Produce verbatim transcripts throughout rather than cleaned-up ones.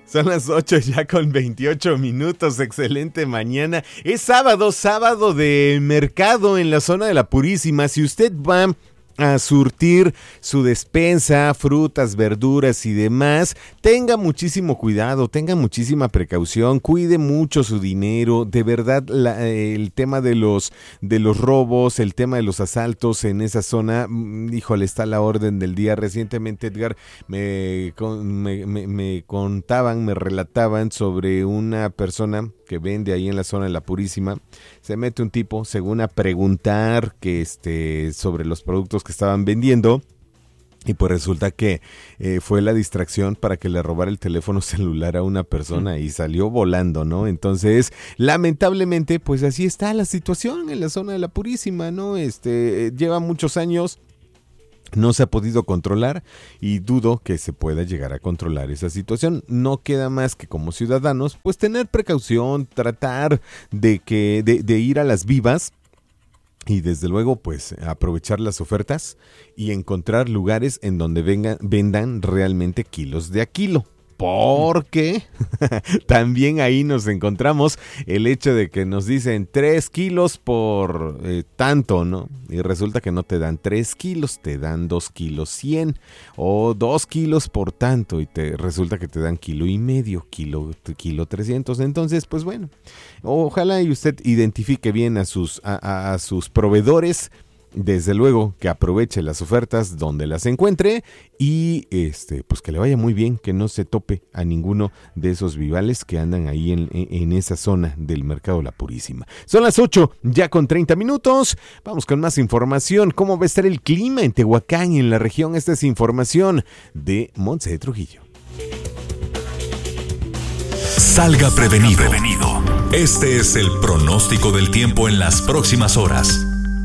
Son las ocho ya con veintiocho minutos, excelente mañana. Es sábado, sábado de mercado en la zona de la Purísima. Si usted va a surtir su despensa, frutas, verduras y demás, tenga muchísimo cuidado, tenga muchísima precaución, cuide mucho su dinero. De verdad, la, el tema de los, de los robos, el tema de los asaltos en esa zona, híjole, está a la orden del día. Recientemente, Edgar, me, me, me, me contaban, me relataban sobre una persona que vende ahí en la zona de la Purísima. Se mete un tipo, según a preguntar que este sobre los productos que estaban vendiendo, y pues resulta que eh, fue la distracción para que le robara el teléfono celular a una persona y salió volando, ¿no? Entonces, lamentablemente, pues así está la situación en la zona de la Purísima, ¿no? Este, lleva muchos años. No se ha podido controlar y dudo que se pueda llegar a controlar esa situación. No queda más que como ciudadanos, pues tener precaución, tratar de que de, de ir a las vivas y desde luego pues aprovechar las ofertas y encontrar lugares en donde vengan, vendan realmente kilos de a kilo. Porque también ahí nos encontramos el hecho de que nos dicen tres kilos por eh, tanto, ¿no? Y resulta que no te dan tres kilos, te dan dos kilos cien o dos kilos por tanto y te resulta que te dan kilo y medio, kilo, kilo trescientos. Entonces, pues bueno, ojalá y usted identifique bien a sus, a, a, a sus proveedores. Desde luego que aproveche las ofertas donde las encuentre y este pues que le vaya muy bien, que no se tope a ninguno de esos vivales que andan ahí en, en esa zona del mercado La Purísima. Son las ocho ya con treinta minutos. Vamos con más información. ¿Cómo va a estar el clima en Tehuacán y en la región? Esta es información de Montse de Trujillo. Salga prevenido. prevenido. Este es el pronóstico del tiempo en las próximas horas.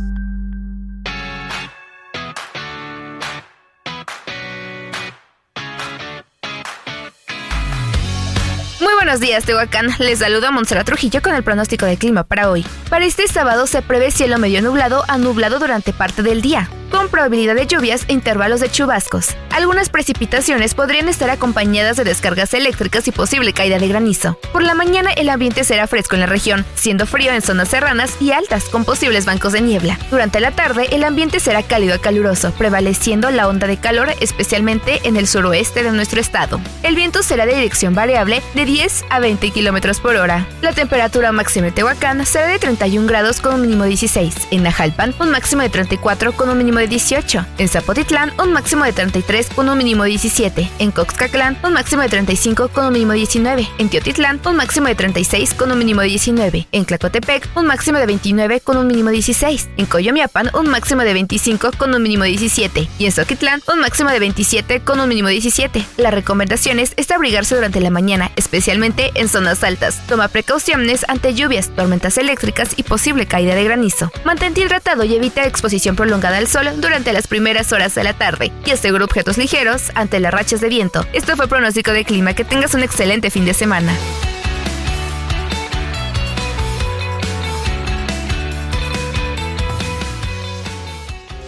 Buenos días, Tehuacán. Les saluda Montserrat Trujillo con el pronóstico de clima para hoy. Para este sábado se prevé cielo medio nublado a nublado durante parte del día, con probabilidad de lluvias e intervalos de chubascos. Algunas precipitaciones podrían estar acompañadas de descargas eléctricas y posible caída de granizo. Por la mañana el ambiente será fresco en la región, siendo frío en zonas serranas y altas, con posibles bancos de niebla. Durante la tarde el ambiente será cálido a caluroso, prevaleciendo la onda de calor, especialmente en el suroeste de nuestro estado. El viento será de dirección variable de diez a veinte kilómetros por hora. La temperatura máxima en Tehuacán será de treinta y un grados con un mínimo de dieciséis. En Najalpan, un máximo de treinta y cuatro con un mínimo de dieciocho. En Zapotitlán, un máximo de treinta y tres con un mínimo de diecisiete. En Coxcatlán, un máximo de treinta y cinco con un mínimo de diecinueve. En Teotitlán, un máximo de treinta y seis con un mínimo de diecinueve. En Tlacotepec, un máximo de veintinueve con un mínimo de dieciséis. En Coyomiapan, un máximo de veinticinco con un mínimo de diecisiete. Y en Zoquitlán, un máximo de veintisiete con un mínimo de diecisiete. La recomendación es abrigarse durante la mañana, especialmente en zonas altas. Toma precauciones ante lluvias, tormentas eléctricas y posible caída de granizo. Mantente hidratado y evita exposición prolongada al sol durante las primeras horas de la tarde. Y asegura objetos ligeros ante las rachas de viento. Esto fue pronóstico de clima. Que tengas un excelente fin de semana.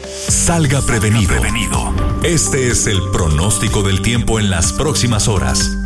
Salga prevenido. prevenido. Este es el pronóstico del tiempo en las próximas horas.